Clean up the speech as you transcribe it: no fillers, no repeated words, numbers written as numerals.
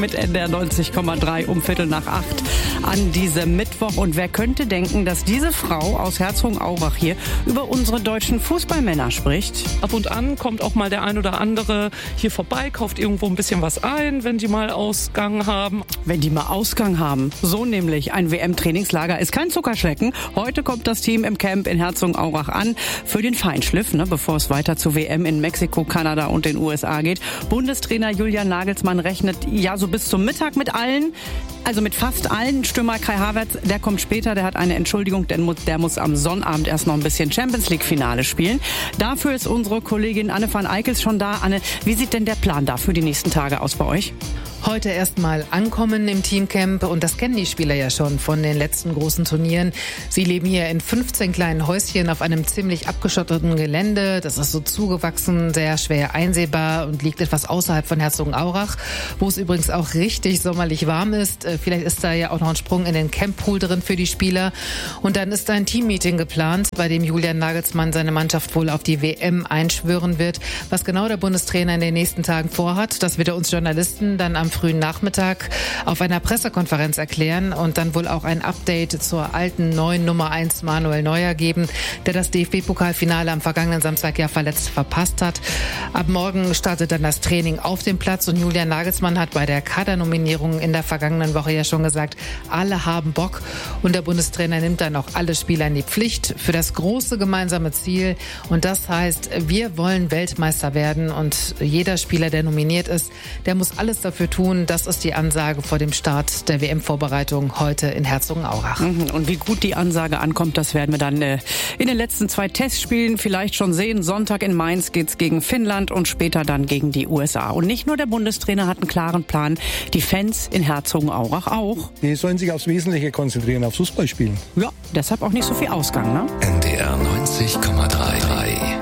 mit NDR 90,3 um 7:45 an diesem Mittwoch. Und wer könnte denken, dass diese Frau aus Herzogenaurach hier über unsere deutschen Fußballmänner spricht? Ab und an kommt auch mal der ein oder andere hier vorbei, kauft irgendwo ein bisschen was ein, wenn die mal Ausgang haben. Wenn die mal Ausgang haben. So nämlich, ein WM-Trainingslager ist kein Zuckerschlecken. Heute kommt das Team im Camp in Herzogenaurach an für den Feinschliff, bevor es weiter zur WM in Mexiko, Kanada und den USA geht. Bundestrainer Julian Nagelsmann rechnet so bis zum Mittag mit allen. Also mit fast allen. Stürmer Kai Havertz, der kommt später, der hat eine Entschuldigung, denn der muss am Sonnabend erst noch ein bisschen Champions-League-Finale spielen. Dafür ist unsere Kollegin Anne van Eickels schon da. Anne, wie sieht denn der Plan da für die nächsten Tage aus bei euch? Heute erstmal ankommen im Teamcamp und das kennen die Spieler ja schon von den letzten großen Turnieren. Sie leben hier in 15 kleinen Häuschen auf einem ziemlich abgeschotteten Gelände. Das ist so zugewachsen, sehr schwer einsehbar und liegt etwas außerhalb von Herzogenaurach, wo es übrigens auch richtig sommerlich warm ist. Vielleicht ist da ja auch noch ein Sprung in den Camppool drin für die Spieler. Und dann ist ein Teammeeting geplant, bei dem Julian Nagelsmann seine Mannschaft wohl auf die WM einschwören wird. Was genau der Bundestrainer in den nächsten Tagen vorhat, das wird er uns Journalisten dann am frühen Nachmittag auf einer Pressekonferenz erklären und dann wohl auch ein Update zur alten neuen Nummer 1 Manuel Neuer geben, der das DFB-Pokalfinale am vergangenen Samstag ja verletzt verpasst hat. Ab morgen startet dann das Training auf dem Platz und Julian Nagelsmann hat bei der Kadernominierung in der vergangenen Woche ja schon gesagt, alle haben Bock und der Bundestrainer nimmt dann auch alle Spieler in die Pflicht für das große gemeinsame Ziel und das heißt, wir wollen Weltmeister werden und jeder Spieler, der nominiert ist, der muss alles dafür tun. Das ist die Ansage vor dem Start der WM-Vorbereitung heute in Herzogenaurach. Und wie gut die Ansage ankommt, das werden wir dann in den letzten 2 Testspielen vielleicht schon sehen. Sonntag in Mainz geht's gegen Finnland und später dann gegen die USA. Und nicht nur der Bundestrainer hat einen klaren Plan, die Fans in Herzogenaurach auch. Die sollen sich aufs Wesentliche konzentrieren, aufs Fußballspielen. Ja, deshalb auch nicht so viel Ausgang, NDR 90,3